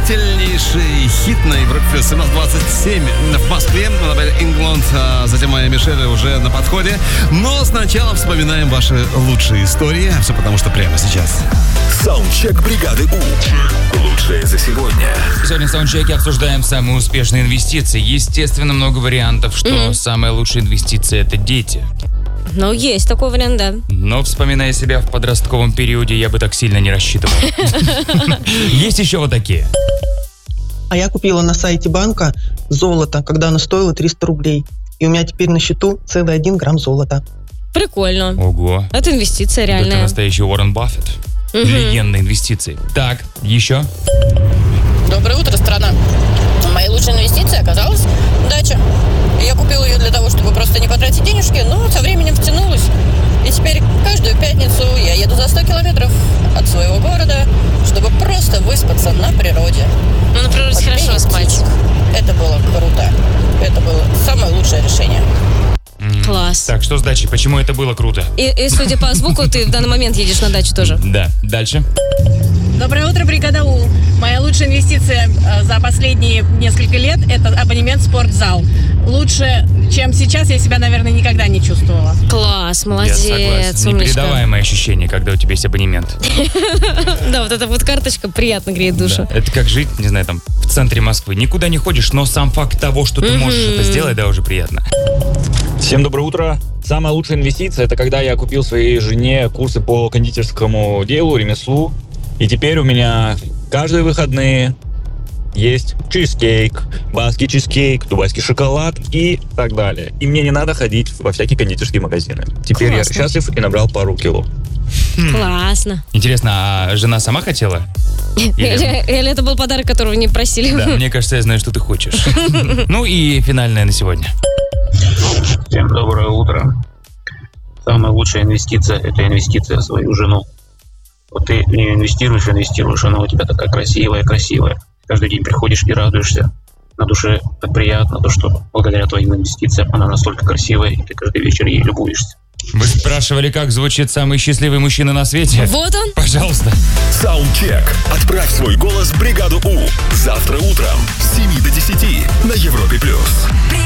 Сильнейший хит на Европе плюс 17:27 в Москве. Ингланд, затем моя Мишель уже на подходе. Но сначала вспоминаем ваши лучшие истории. Все потому, что прямо сейчас. Саундчек бригады У. Лучшее за сегодня. Сегодня в саундчеке обсуждаем самые успешные инвестиции. Естественно, много вариантов, что самая лучшая инвестиция — это дети. Ну, есть такой вариант, да. Но, вспоминая себя в подростковом периоде, я бы так сильно не рассчитывал. Есть еще вот такие. А я купила на сайте банка золото, когда оно стоило 300 рублей. И у меня теперь на счету целый 1 грамм золота. Прикольно. Ого. Это инвестиция реальная. Это настоящий Уоррен Баффет. Легенда инвестиций. Так, еще? Доброе утро, страна. Моей лучшей инвестицией оказалась дача. Я купила ее для того, чтобы просто не потратить денежки, но со временем втянулась. И теперь каждую пятницу я еду за 100 километров от своего города, чтобы просто выспаться на природе. Ну, на природе хорошо спать. Это было круто. Это было самое лучшее решение. Класс. Так, что с дачей? Почему это было круто? И судя по звуку, ты в данный момент едешь на дачу тоже. Да. Дальше. Доброе утро, бригада У. Моя лучшая инвестиция за последние несколько лет – это абонемент в спортзал. Лучше, чем сейчас, я себя, наверное, никогда не чувствовала. Класс, Я молодец, согласен. умничка. Непередаваемое ощущение, когда у тебя есть абонемент. Да, вот эта вот карточка приятно греет душу. Да. Это как жить, не знаю, там, в центре Москвы. Никуда не ходишь, но сам факт того, что ты можешь это сделать, да, уже приятно. Всем доброе утро. Самая лучшая инвестиция — это когда я купил своей жене курсы по кондитерскому делу, ремеслу. И теперь у меня каждые выходные есть чизкейк, баский чизкейк, дубайский шоколад и так далее. И мне не надо ходить во всякие кондитерские магазины. Теперь Классно. я счастлив и набрал пару кило. Классно. Интересно, а жена сама хотела? Или это был подарок, которого не просили? Да, мне кажется, я знаю, что ты хочешь. Ну и финальное на сегодня. Всем доброе утро. Самая лучшая инвестиция – это инвестиция в свою жену. Вот ты в нее инвестируешь, она у тебя такая красивая. Каждый день приходишь и радуешься. На душе так приятно, то, что благодаря твоим инвестициям она настолько красивая, и ты каждый вечер ей любуешься. Вы спрашивали, как звучит самый счастливый мужчина на свете? Вот он. Пожалуйста. Саундчек. Отправь свой голос в бригаду У. Завтра утром с 7 до 10 на Европе+.